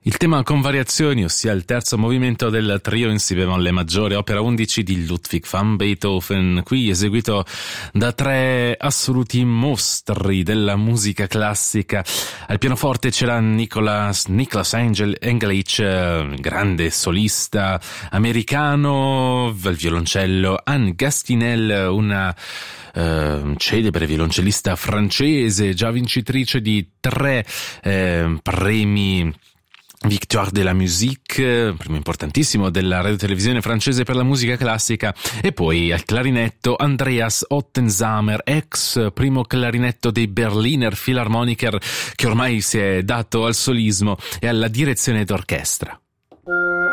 Il tema con variazioni, ossia il terzo movimento del trio in si bemolle maggiore, opera 11 di Ludwig van Beethoven, qui eseguito da tre assoluti mostri della musica classica. Al pianoforte c'era Niklas Engelich, grande solista americano, al violoncello Anne Gastinel, una celebre violoncellista francese, già vincitrice di 3 premi Victoire de la Musique, premio importantissimo della radiotelevisione francese per la musica classica, e poi al clarinetto Andreas Ottensamer, ex primo clarinetto dei Berliner Philharmoniker, che ormai si è dato al solismo e alla direzione d'orchestra.